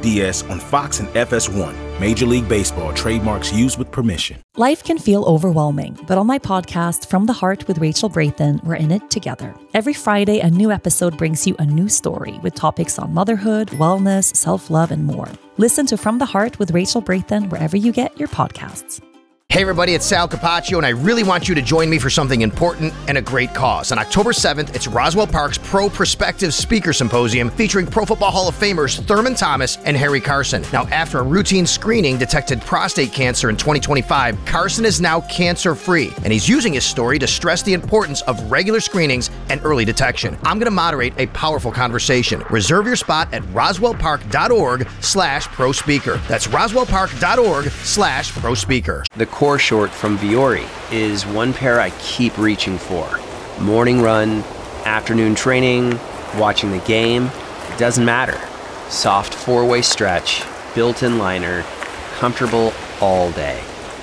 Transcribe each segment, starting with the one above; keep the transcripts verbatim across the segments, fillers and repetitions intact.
D S on Fox and F S one. Major League Baseball trademarks used with permission. Life can feel overwhelming, but on my podcast, From the Heart with Rachel Brathen, we're in it together. Every Friday, a new episode brings you a new story with topics on motherhood, wellness, self-love, and more. Listen to From the Heart with Rachel Brathen wherever you get your podcasts. Hey everybody, it's Sal Capaccio, and I really want you to join me for something important and a great cause. On October seventh, it's Roswell Park's Pro Perspective Speaker Symposium featuring Pro Football Hall of Famers Thurman Thomas and Harry Carson. Now, after a routine screening detected prostate cancer in twenty twenty-five, Carson is now cancer-free, and he's using his story to stress the importance of regular screenings and early detection. I'm going to moderate a powerful conversation. Reserve your spot at roswellpark.org slash pro speaker. That's roswellpark.org slash pro speaker. The core short from Vuori is one pair I keep reaching for. Morning run, afternoon training, watching the game, it doesn't matter. Soft four-way stretch, built-in liner, comfortable all day.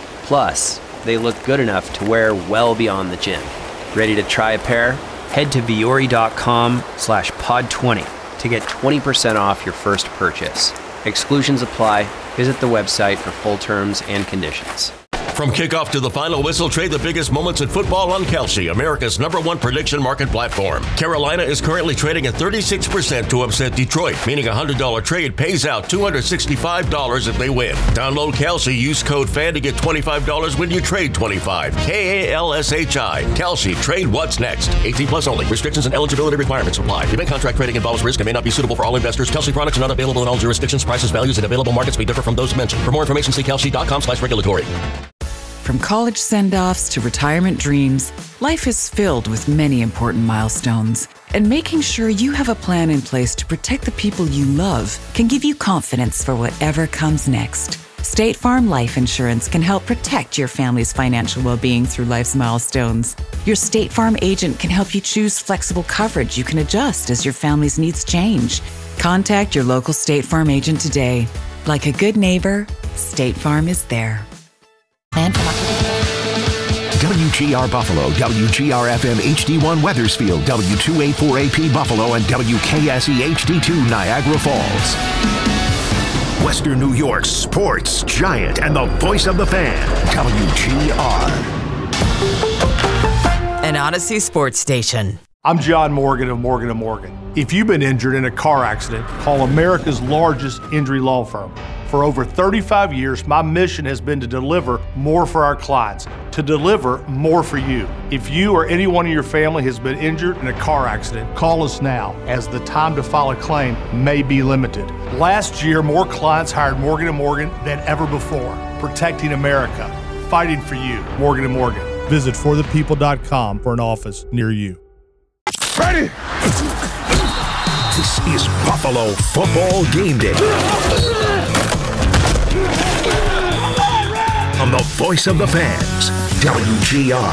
Plus, they look good enough to wear well beyond the gym. Ready to try a pair? Head to vuori.com slash pod 20 to get twenty percent off your first purchase. Exclusions apply. Visit the website for full terms and conditions. From kickoff to the final whistle, trade the biggest moments in football on Kelsey, America's number one prediction market platform. Carolina is currently trading at thirty-six percent to upset Detroit, meaning a one hundred dollars trade pays out two hundred sixty-five dollars if they win. Download Kelsey, use code FAN to get twenty-five dollars when you trade twenty-five. K A L S H I. Kelsey, trade what's next. eighteen plus only. Restrictions and eligibility requirements apply. Event contract trading involves risk and may not be suitable for all investors. Kelsey products are not available in all jurisdictions. Prices, values, and available markets may differ from those mentioned. For more information, see kelsey.com slash regulatory. From college send-offs to retirement dreams, life is filled with many important milestones. And making sure you have a plan in place to protect the people you love can give you confidence for whatever comes next. State Farm Life Insurance can help protect your family's financial well-being through life's milestones. Your State Farm agent can help you choose flexible coverage you can adjust as your family's needs change. Contact your local State Farm agent today. Like a good neighbor, State Farm is there. W G R Buffalo, W G R F M H D one Wethersfield, W two eighty-four A P Buffalo, and W K S E H D two Niagara Falls. Western New York's sports giant and the voice of the fan, W G R. An Odyssey sports station. I'm John Morgan of Morgan and Morgan. If you've been injured in a car accident, call America's largest injury law firm. For over thirty-five years, my mission has been to deliver more for our clients, to deliver more for you. If you or anyone in your family has been injured in a car accident, call us now, as the time to file a claim may be limited. Last year, more clients hired Morgan and Morgan than ever before, protecting America, fighting for you. Morgan and Morgan. Visit for the people dot com for an office near you. Ready? This is Buffalo Football Game Day. On the voice of the fans, W G R.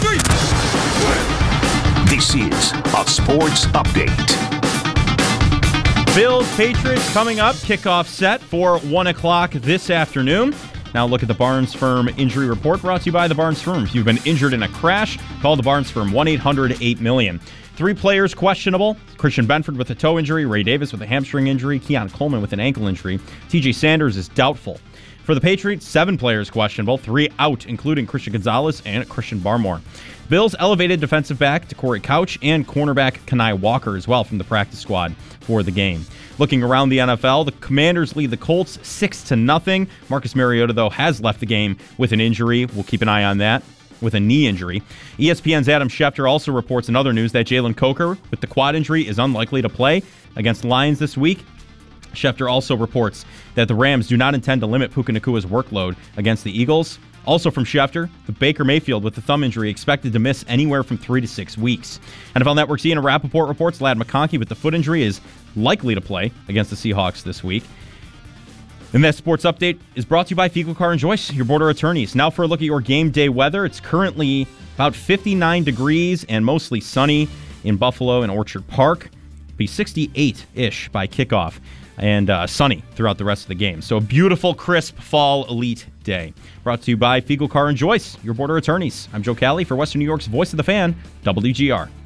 This is a sports update. Bills Patriots coming up. Kickoff set for one o'clock this afternoon. Now look at the Barnes Firm Injury Report, brought to you by the Barnes Firm. If you've been injured in a crash, call the Barnes Firm, one eight hundred eight million. Three players questionable. Christian Benford with a toe injury, Ray Davis with a hamstring injury, Keon Coleman with an ankle injury. T J Sanders is doubtful. For the Patriots, seven players questionable, three out, including Christian Gonzalez and Christian Barmore. Bills elevated defensive back to Corey Couch and cornerback Kenai Walker as well from the practice squad for the game. Looking around the N F L, the Commanders lead the Colts six to nothing. Marcus Mariota, though, has left the game with an injury. We'll keep an eye on that, with a knee injury. E S P N's Adam Schefter also reports in other news that Jalen Coker, with the quad injury, is unlikely to play against the Lions this week. Schefter also reports that the Rams do not intend to limit Puka Nakua's workload against the Eagles. Also from Schefter, the Baker Mayfield with the thumb injury expected to miss anywhere from three to six weeks. N F L Network's Ian Rappaport reports Ladd McConkey with the foot injury is likely to play against the Seahawks this week. And that sports update is brought to you by Fiegel Car and Joyce, your border attorneys. Now for a look at your game day weather. It's currently about fifty-nine degrees and mostly sunny in Buffalo and Orchard Park. It'll be sixty-eight-ish by kickoff and uh, sunny throughout the rest of the game. So a beautiful, crisp fall elite day. Brought to you by Fiegel Car and Joyce, your border attorneys. I'm Joe Cali for Western New York's Voice of the Fan, W G R.